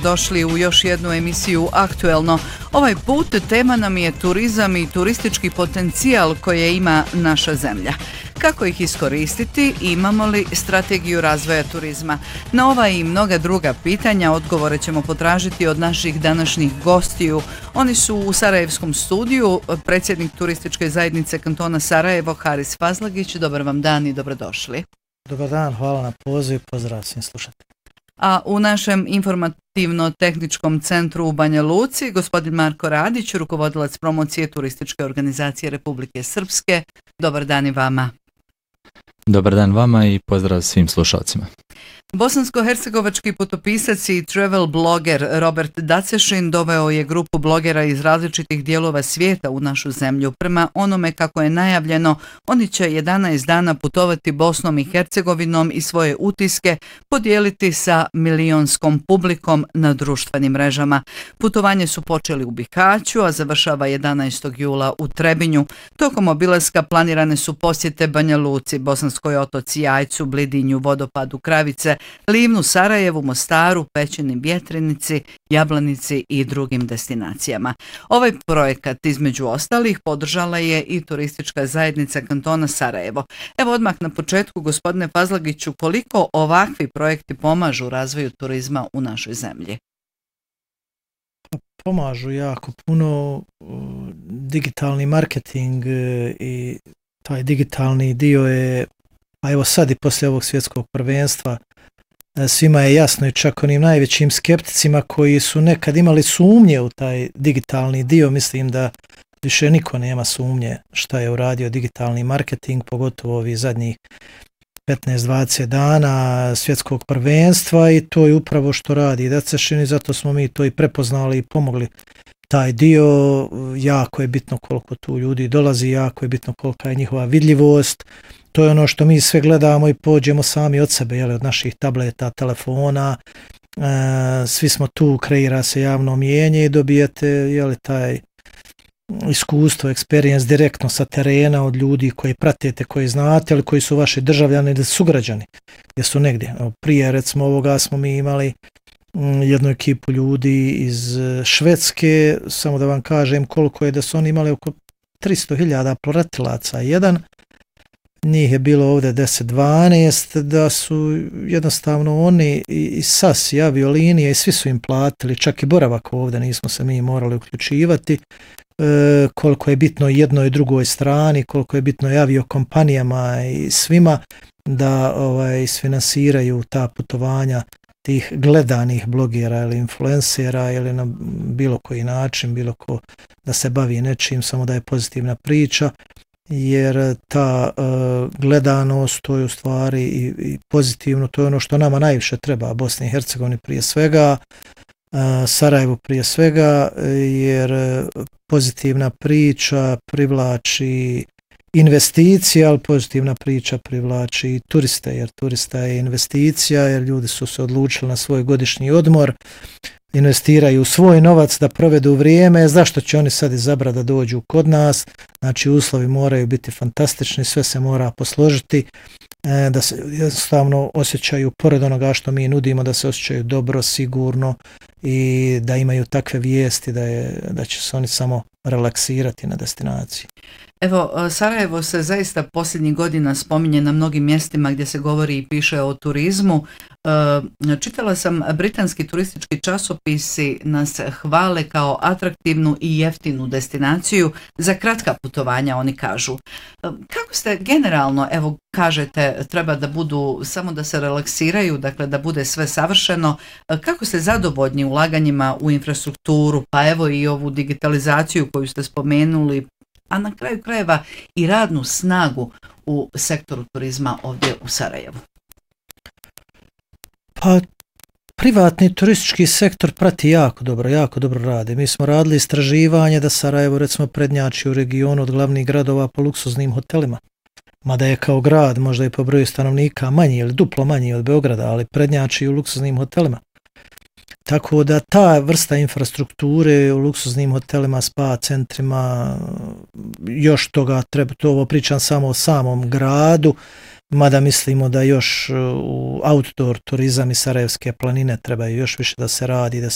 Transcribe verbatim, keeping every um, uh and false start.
dobrodošli u još jednu emisiju Aktuelno. Ovaj put tema nam je turizam i turistički potencijal koje ima naša zemlja. Kako ih iskoristiti? Imamo li strategiju razvoja turizma? Na ova i mnoga druga pitanja odgovore ćemo potražiti od naših današnjih gostiju. Oni su u Sarajevskom studiju, predsjednik turističke zajednice kantona Sarajevo, Haris Fazlagić. Dobar vam dan i dobrodošli. Dobar dan, hvala na poziv, pozdrav svim slušateljima. A u našem informativno-tehničkom centru u Banja Luci, gospodin Marko Radić, rukovodilac promocije turističke organizacije Republike Srpske. Dobar dan i vama. Dobar dan vama i pozdrav svim slušalcima. Bosansko-hercegovački putopisac i travel bloger Robert Dacešin doveo je grupu blogera iz različitih dijelova svijeta u našu zemlju. Prema onome kako je najavljeno, oni će jedanaest dana putovati Bosnom i Hercegovinom i svoje utiske podijeliti sa milionskom publikom na društvenim mrežama. Putovanje su počeli u Bihaću, a završava jedanaestog jula u Trebinju. Tokom obilaska planirane su posjete Banja Luci, Bosanskoj Otoci, Jajcu, Blidinju, Vodopadu, Kravice, Livnu, Sarajevu, Mostaru, Pećini, Bjetrinici, Jablanici i drugim destinacijama. Ovaj projekat između ostalih podržala je i turistička zajednica kantona Sarajevo. Evo odmah na početku, gospodine Fazlagiću, koliko ovakvi projekti pomažu razvoju turizma u našoj zemlji? Pomažu jako puno. Digitalni marketing i taj digitalni dio je, a evo sad i poslije ovog svjetskog prvenstva, svima je jasno i čak onim najvećim skepticima koji su nekad imali sumnje u taj digitalni dio, mislim da više niko nema sumnje šta je uradio digitalni marketing, pogotovo ovih zadnjih petnaest dvadeset dana svjetskog prvenstva, i to je upravo što radi Dacešin i zato smo mi to i prepoznali i pomogli. Taj dio, jako je bitno koliko tu ljudi dolazi, jako je bitno kolika je njihova vidljivost. To je ono što mi sve gledamo i pođemo sami od sebe, jeli, od naših tableta, telefona. E, svi smo tu, kreira se javno mijenje i dobijete, jeli, taj iskustvo, experience direktno sa terena od ljudi koji pratite, koji znate, ali koji su vaši državljani ili sugrađani, gdje su negdje. Prije, recimo, ovoga smo mi imali jednu ekipu ljudi iz Švedske, samo da vam kažem koliko je, da su oni imali oko tristo hiljada pratilaca. Jedan, njih je bilo ovdje deset dvanaest, da su jednostavno oni i S A S i aviolinije i svi su im platili, čak i boravak ovdje, nismo se mi morali uključivati. E, koliko je bitno jednoj i drugoj strani, koliko je bitno i aviokompanijama i svima da ovaj, isfinansiraju ta putovanja tih gledanih blogera ili influencera ili na bilo koji način, bilo ko da se bavi nečim, samo da je pozitivna priča, jer ta uh, gledanost, to je u stvari i, i pozitivno, to je ono što nama najviše treba, Bosni i Hercegovini prije svega, uh, Sarajevu prije svega, jer pozitivna priča privlači investicija, ali pozitivna priča privlači i turiste, jer turista je investicija, jer ljudi su se odlučili na svoj godišnji odmor, investiraju svoj novac da provedu vrijeme. Zašto će oni sad izabrati da dođu kod nas? Znači, uslovi moraju biti fantastični, sve se mora posložiti, da se jednostavno osjećaju, pored onoga što mi nudimo, da se osjećaju dobro, sigurno i da imaju takve vijesti da, je, da će se oni samo relaksirati na destinaciji. Evo, Sarajevo se zaista posljednjih godina spominje na mnogim mjestima gdje se govori i piše o turizmu. Čitala sam, britanski turistički časopisi nas hvale kao atraktivnu i jeftinu destinaciju za kratka putovanja, oni kažu. Kako ste generalno, evo kažete, treba da budu, samo da se relaksiraju, dakle da bude sve savršeno, kako ste zadovoljni ulaganjima u infrastrukturu, pa evo i ovu digitalizaciju koju ste spomenuli, a na kraju krajeva i radnu snagu u sektoru turizma ovdje u Sarajevu? Pa, privatni turistički sektor prati jako dobro, jako dobro radi. Mi smo radili istraživanje da Sarajevo recimo prednjači u regionu od glavnih gradova po luksuznim hotelima. Mada je kao grad možda i po broju stanovnika manji ili duplo manji od Beograda, ali prednjači u luksuznim hotelima. Tako da ta vrsta infrastrukture u luksuznim hotelima, spa centrima, još toga treba, to ovo pričam samo o samom gradu, mada mislimo da još u outdoor turizam i Sarajevske planine trebaju još više da se radi, da se